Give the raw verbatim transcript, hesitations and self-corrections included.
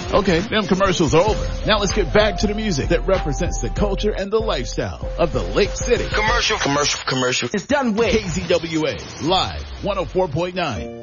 Okay, them commercials are over. Now let's get back to the music that represents the culture and the lifestyle of the Lake City. Commercial, commercial, commercial. It's done with K Z W A, live, one oh four point nine.